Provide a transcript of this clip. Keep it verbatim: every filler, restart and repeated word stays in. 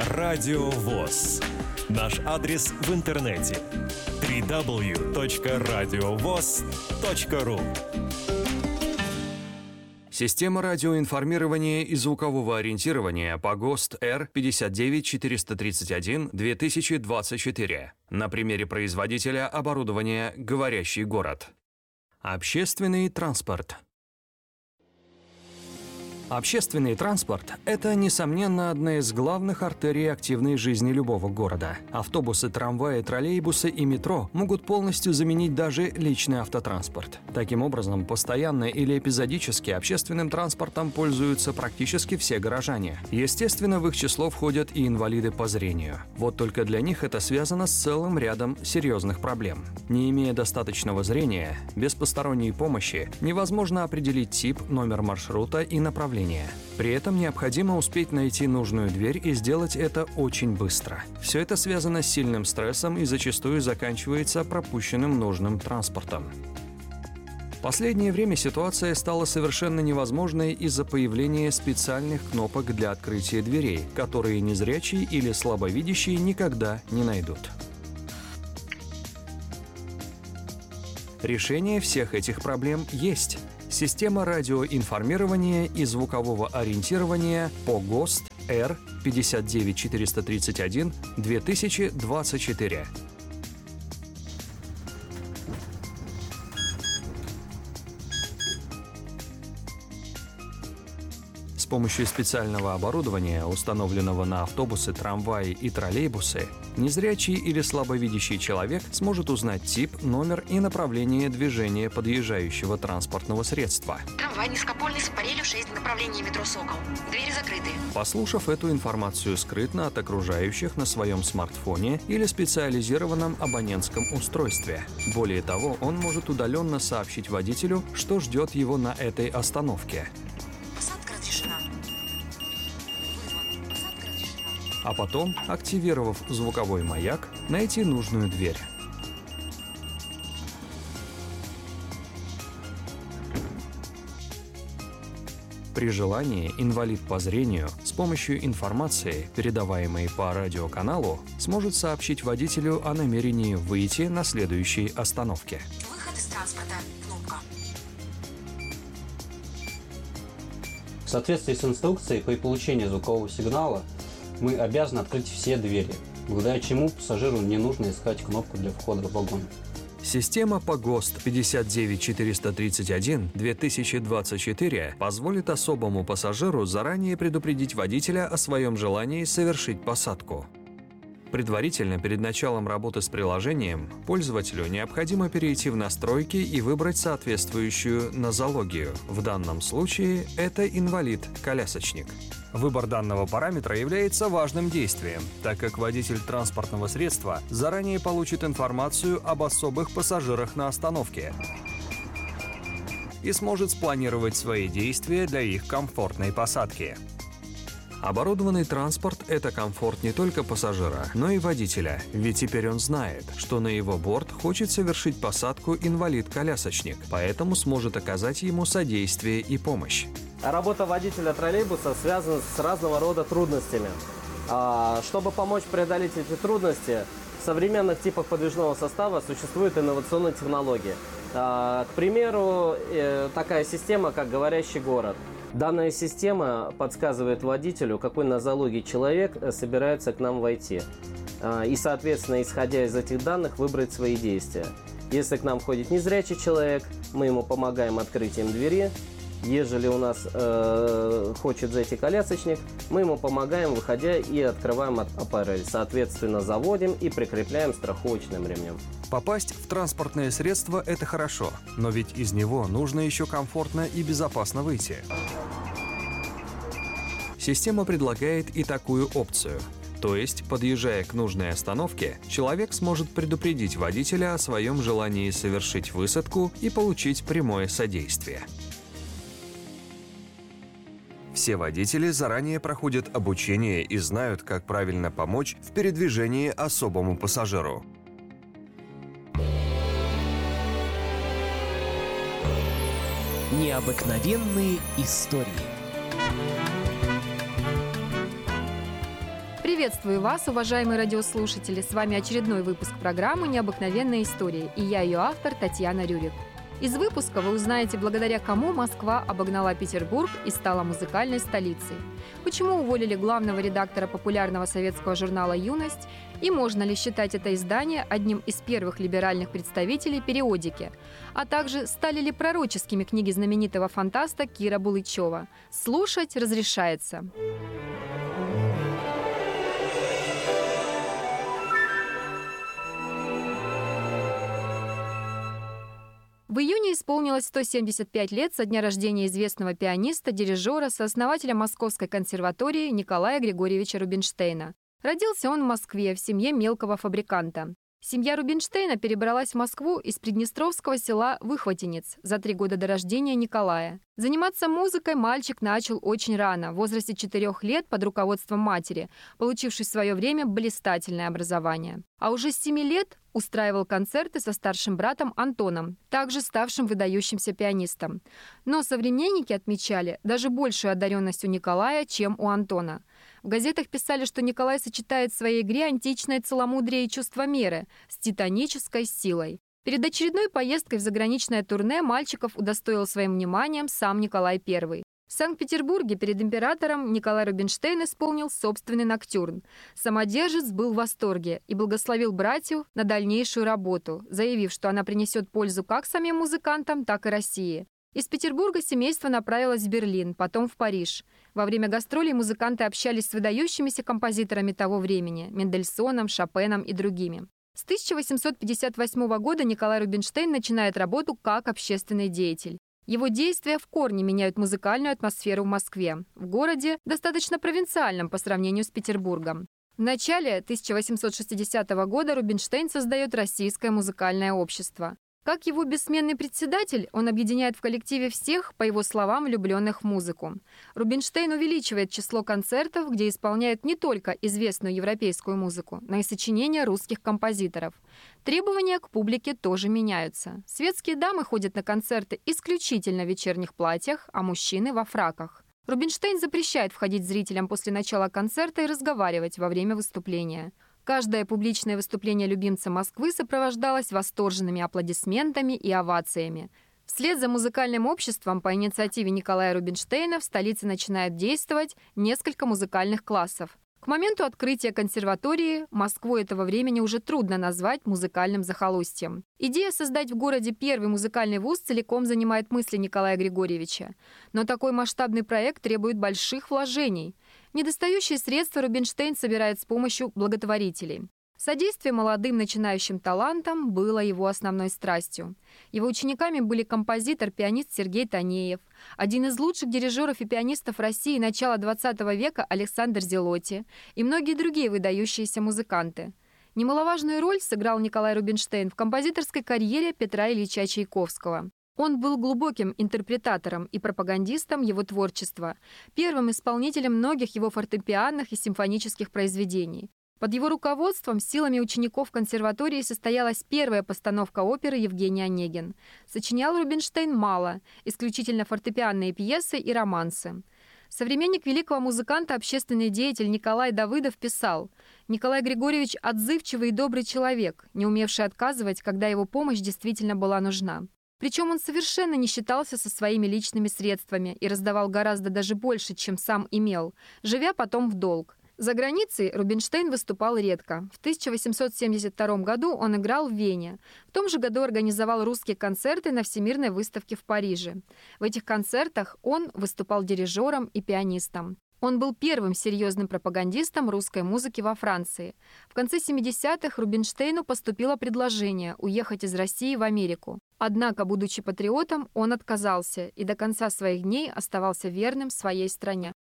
Радио ВОС. Наш адрес в интернете дабл ю дабл ю дабл ю точка радиовос точка ру. Система радиоинформирования и звукового ориентирования по ГОСТ Р пятьдесят девять четыреста тридцать один две тысячи двадцать четыре. На примере производителя оборудования «Говорящий город». Общественный транспорт. Общественный транспорт – это, несомненно, одна из главных артерий активной жизни любого города. Автобусы, трамваи, троллейбусы и метро могут полностью заменить даже личный автотранспорт. Таким образом, постоянно или эпизодически общественным транспортом пользуются практически все горожане. Естественно, в их число входят и инвалиды по зрению. Вот только для них это связано с целым рядом серьезных проблем. Не имея достаточного зрения, без посторонней помощи невозможно определить тип, номер маршрута и направление. При этом необходимо успеть найти нужную дверь и сделать это очень быстро. Все это связано с сильным стрессом и зачастую заканчивается пропущенным нужным транспортом. В последнее время ситуация стала совершенно невозможной из-за появления специальных кнопок для открытия дверей, которые незрячие или слабовидящие никогда не найдут. Решение всех этих проблем есть. Система радиоинформирования и звукового ориентирования по ГОСТ Р пятьдесят девять четыреста тридцать один две тысячи двадцать четыре. С помощью специального оборудования, установленного на автобусы, трамваи и троллейбусы, незрячий или слабовидящий человек сможет узнать тип, номер и направление движения подъезжающего транспортного средства. Трамвай низкопольный с аппарелью шесть, направление метро «Сокол». Двери закрыты. Послушав эту информацию скрытно от окружающих на своем смартфоне или специализированном абонентском устройстве. Более того, он может удаленно сообщить водителю, что ждет его на этой остановке. А потом, активировав звуковой маяк, найти нужную дверь. При желании инвалид по зрению с помощью информации, передаваемой по радиоканалу, сможет сообщить водителю о намерении выйти на следующей остановке. Выход из транспорта. Кнопка. В соответствии с инструкцией, при получении звукового сигнала мы обязаны открыть все двери, благодаря чему пассажиру не нужно искать кнопку для входа в вагон. Система по ГОСТ пятьдесят девять четыреста тридцать один две тысячи двадцать четыре позволит особому пассажиру заранее предупредить водителя о своем желании совершить посадку. Предварительно, перед началом работы с приложением, пользователю необходимо перейти в настройки и выбрать соответствующую нозологию. В данном случае это инвалид-колясочник. Выбор данного параметра является важным действием, так как водитель транспортного средства заранее получит информацию об особых пассажирах на остановке и сможет спланировать свои действия для их комфортной посадки. Оборудованный транспорт – это комфорт не только пассажира, но и водителя, ведь теперь он знает, что на его борт хочет совершить посадку инвалид-колясочник, поэтому сможет оказать ему содействие и помощь. Работа водителя троллейбуса связана с разного рода трудностями. Чтобы помочь преодолеть эти трудности, в современных типах подвижного состава существуют инновационные технологии. К примеру, такая система, как «Говорящий город». Данная система подсказывает водителю, какой нозологии человек собирается к нам войти. И, соответственно, исходя из этих данных, выбрать свои действия. Если к нам входит незрячий человек, мы ему помогаем открытием двери. Ежели у нас э, хочет зайти колясочник, мы ему помогаем, выходя, и открываем аппарель. Соответственно, заводим и прикрепляем страховочным ремнем. Попасть в транспортное средство – это хорошо, но ведь из него нужно еще комфортно и безопасно выйти. Система предлагает и такую опцию. То есть, подъезжая к нужной остановке, человек сможет предупредить водителя о своем желании совершить высадку и получить прямое содействие. Все водители заранее проходят обучение и знают, как правильно помочь в передвижении особому пассажиру. Необыкновенные истории. Приветствую вас, уважаемые радиослушатели! С вами очередной выпуск программы «Необыкновенные истории» и я, ее автор, Татьяна Рюрик. Из выпуска вы узнаете, благодаря кому Москва обогнала Петербург и стала музыкальной столицей, почему уволили главного редактора популярного советского журнала «Юность» и можно ли считать это издание одним из первых либеральных представителей периодики, а также стали ли пророческими книги знаменитого фантаста Кира Булычева. Слушать разрешается. В июне исполнилось сто семьдесят пять лет со дня рождения известного пианиста, дирижера, сооснователя Московской консерватории Николая Григорьевича Рубинштейна. Родился он в Москве в семье мелкого фабриканта. Семья Рубинштейна перебралась в Москву из приднестровского села Выхватинец за три года до рождения Николая. Заниматься музыкой мальчик начал очень рано, в возрасте четырех лет под руководством матери, получившей в свое время блистательное образование. А уже с семи лет устраивал концерты со старшим братом Антоном, также ставшим выдающимся пианистом. Но современники отмечали даже большую одаренность у Николая, чем у Антона. В газетах писали, что Николай сочетает в своей игре античное целомудрие и чувство меры с титанической силой. Перед очередной поездкой в заграничное турне мальчиков удостоил своим вниманием сам Николай Первый. В Санкт-Петербурге перед императором Николай Рубинштейн исполнил собственный ноктюрн. Самодержец был в восторге и благословил братью на дальнейшую работу, заявив, что она принесет пользу как самим музыкантам, так и России. Из Петербурга семейство направилось в Берлин, потом в Париж. Во время гастролей музыканты общались с выдающимися композиторами того времени – Мендельсоном, Шопеном и другими. С тысяча восемьсот пятьдесят восьмого года Николай Рубинштейн начинает работу как общественный деятель. Его действия в корне меняют музыкальную атмосферу в Москве, в городе, достаточно провинциальном по сравнению с Петербургом. В начале тысяча восемьсот шестидесятого года Рубинштейн создает Российское музыкальное общество. Как его бессменный председатель, он объединяет в коллективе всех, по его словам, влюбленных в музыку. Рубинштейн увеличивает число концертов, где исполняют не только известную европейскую музыку, но и сочинения русских композиторов. Требования к публике тоже меняются. Светские дамы ходят на концерты исключительно в вечерних платьях, а мужчины во фраках. Рубинштейн запрещает входить зрителям после начала концерта и разговаривать во время выступления. Каждое публичное выступление любимца Москвы сопровождалось восторженными аплодисментами и овациями. Вслед за музыкальным обществом по инициативе Николая Рубинштейна в столице начинает действовать несколько музыкальных классов. К моменту открытия консерватории Москву этого времени уже трудно назвать музыкальным захолустьем. Идея создать в городе первый музыкальный вуз целиком занимает мысли Николая Григорьевича. Но такой масштабный проект требует больших вложений. Недостающие средства Рубинштейн собирает с помощью благотворителей. Содействие молодым начинающим талантам было его основной страстью. Его учениками были композитор, пианист Сергей Танеев, один из лучших дирижеров и пианистов России начала двадцатого века Александр Зелотти и многие другие выдающиеся музыканты. Немаловажную роль сыграл Николай Рубинштейн в композиторской карьере Петра Ильича Чайковского. Он был глубоким интерпретатором и пропагандистом его творчества, первым исполнителем многих его фортепианных и симфонических произведений. Под его руководством силами учеников консерватории состоялась первая постановка оперы «Евгений Онегин». Сочинял Рубинштейн мало, исключительно фортепианные пьесы и романсы. Современник великого музыканта, общественный деятель Николай Давыдов писал: «Николай Григорьевич – отзывчивый и добрый человек, не умевший отказывать, когда его помощь действительно была нужна». Причем он совершенно не считался со своими личными средствами и раздавал гораздо даже больше, чем сам имел, живя потом в долг. За границей Рубинштейн выступал редко. В тысяча восемьсот семьдесят втором году он играл в Вене. В том же году организовал русские концерты на Всемирной выставке в Париже. В этих концертах он выступал дирижером и пианистом. Он был первым серьезным пропагандистом русской музыки во Франции. В конце семидесятых Рубинштейну поступило предложение уехать из России в Америку. Однако, будучи патриотом, он отказался и до конца своих дней оставался верным своей стране.